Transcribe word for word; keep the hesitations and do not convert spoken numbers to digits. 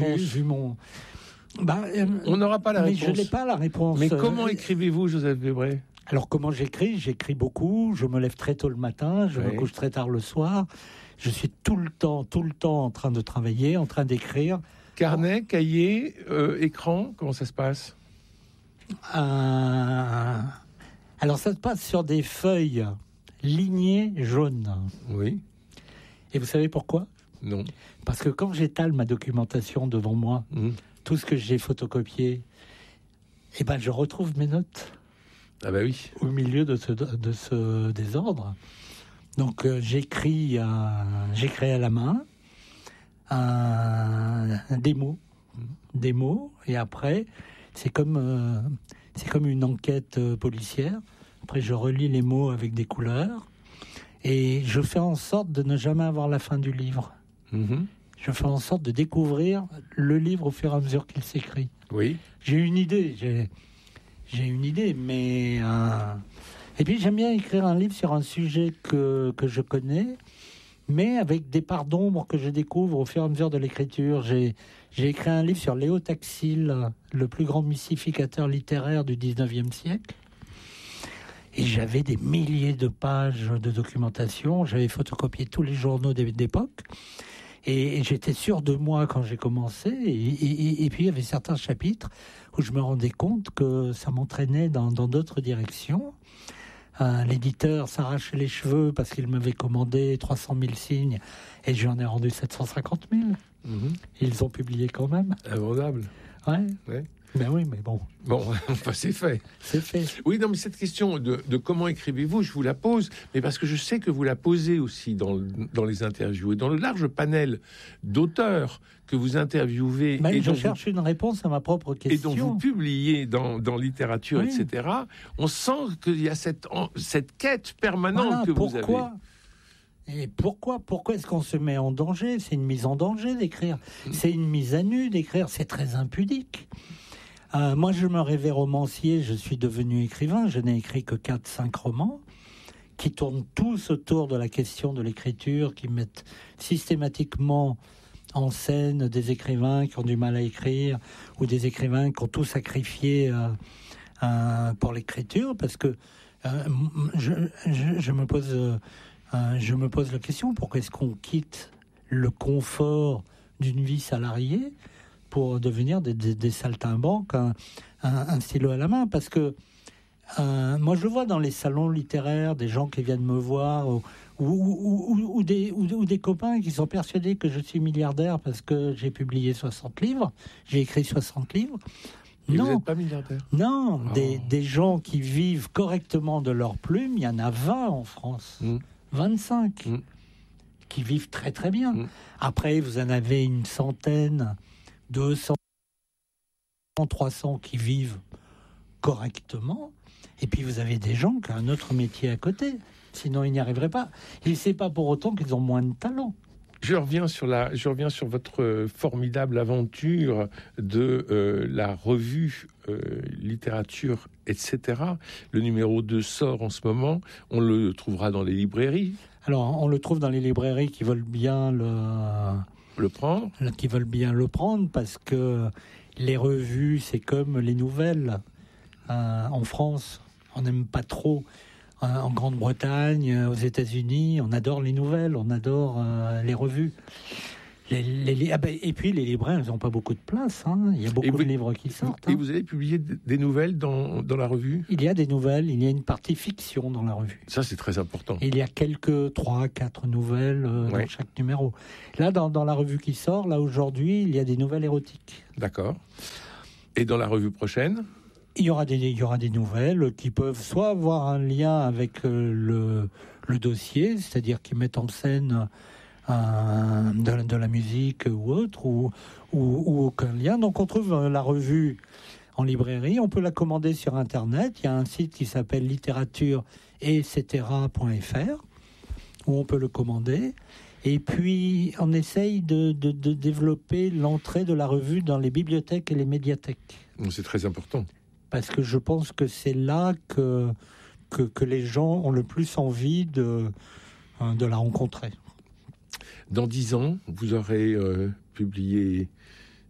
réponse. Vu, vu mon... Bah, euh, On n'aura pas la mais réponse. je n'ai pas la réponse. Mais comment Euh, écrivez-vous, Joseph Webré? Alors, comment j'écris? J'écris beaucoup. Je me lève très tôt le matin. Je Oui. me couche très tard le soir. Je suis tout le temps, tout le temps en train de travailler, en train d'écrire. Carnet, cahier, euh, écran, comment ça se passe? Euh, Alors, ça se passe sur des feuilles lignées jaunes. Oui. Et vous savez pourquoi? Non. Parce que quand j'étale ma documentation devant moi, Mmh. tout ce que j'ai photocopié, eh ben, je retrouve mes notes Ah bah oui. au milieu de ce, de ce désordre. Donc, euh, j'écris, euh, j'écris à la main euh, des mots, des mots, et après, c'est comme, euh, c'est comme une enquête euh, policière. Après, je relis les mots avec des couleurs, et je fais en sorte de ne jamais avoir la fin du livre. Mmh. Je fais en sorte de découvrir le livre au fur et à mesure qu'il s'écrit. Oui. J'ai une idée, j'ai, j'ai une idée, mais... Euh... Et puis j'aime bien écrire un livre sur un sujet que, que je connais, mais avec des parts d'ombre que je découvre au fur et à mesure de l'écriture. J'ai, j'ai écrit un livre sur Léo Taxil, le plus grand mystificateur littéraire du dix-neuvième siècle. Et j'avais des milliers de pages de documentation. J'avais photocopié tous les journaux d'époque. Et j'étais sûr de moi quand j'ai commencé. Et, et, et puis, il y avait certains chapitres où je me rendais compte que ça m'entraînait dans, dans d'autres directions. Euh, l'éditeur s'arrachait les cheveux parce qu'il m'avait commandé trois cent mille signes et j'en ai rendu sept cent cinquante mille. Mmh. Ils ont publié quand même. Abordable. Ouais. Ouais. Ben oui, mais bon. Bon, enfin, c'est fait. C'est fait. Oui, non, mais cette question de, de comment écrivez-vous, je vous la pose, mais parce que je sais que vous la posez aussi dans, dans les interviews et dans le large panel d'auteurs que vous interviewez. Ben, et je dont cherche vous, une réponse à ma propre question. Et dont vous publiez dans, dans littérature, oui. et cetera. On sent qu'il y a cette, cette quête permanente voilà, que pourquoi vous avez. Et pourquoi Pourquoi est-ce qu'on se met en danger? C'est une mise en danger d'écrire. Mmh. C'est une mise à nu d'écrire. C'est très impudique. Euh, moi, je me rêvais romancier. Je suis devenu écrivain. Je n'ai écrit que quatre cinq romans qui tournent tous autour de la question de l'écriture, qui mettent systématiquement en scène des écrivains qui ont du mal à écrire ou des écrivains qui ont tout sacrifié euh, euh, pour l'écriture. Parce que euh, je, je, je me pose... Euh, Euh, je me pose la question, pourquoi est-ce qu'on quitte le confort d'une vie salariée pour devenir des, des, des saltimbanques, un, un, un stylo à la main? Parce que euh, moi, je vois dans les salons littéraires des gens qui viennent me voir ou, ou, ou, ou, ou, des, ou, ou des copains qui sont persuadés que je suis milliardaire parce que j'ai publié soixante livres, j'ai écrit soixante livres. Et non, vous n'êtes pas milliardaire? Non, oh. des, des gens qui vivent correctement de leur plume, il y en a vingt en France. Mmh. vingt-cinq mmh. qui vivent très très bien. Mmh. Après, vous en avez une centaine, deux cents, trois cents qui vivent correctement. Et puis vous avez des gens qui ont un autre métier à côté. Sinon, ils n'y arriveraient pas. Et c'est pas pour autant qu'ils ont moins de talent. Je reviens sur la, je reviens sur votre formidable aventure de euh, la revue euh, littérature, et cetera. Le numéro deux sort en ce moment. On le trouvera dans les librairies. Alors, on le trouve dans les librairies qui veulent bien le le prendre, qui veulent bien le prendre parce que les revues, c'est comme les nouvelles euh, en France. On n'aime pas trop. En Grande-Bretagne, aux États-Unis, on adore les nouvelles, on adore euh, les revues. Les, les, les, ah ben, et puis les libraires, ils n'ont pas beaucoup de place. Hein. Il y a beaucoup vous, de livres qui sortent. Et hein. vous allez publier des nouvelles dans, dans la revue? Il y a des nouvelles, il y a une partie fiction dans la revue. Ça, c'est très important. Il y a quelques trois, quatre nouvelles euh, ouais. dans chaque numéro. Là, dans, dans la revue qui sort, là aujourd'hui, il y a des nouvelles érotiques. D'accord. Et dans la revue prochaine? Il y aura des, il y aura des nouvelles qui peuvent soit avoir un lien avec euh, le, le dossier, c'est-à-dire qui mettent en scène euh, de, de la musique ou autre, ou, ou, ou aucun lien. Donc on trouve euh, la revue en librairie, on peut la commander sur Internet. Il y a un site qui s'appelle littérature et cetera point f r où on peut le commander. Et puis on essaye de, de, de développer l'entrée de la revue dans les bibliothèques et les médiathèques. C'est très important. Parce que je pense que c'est là que, que, que les gens ont le plus envie de, de la rencontrer. Dans dix ans, vous aurez euh, publié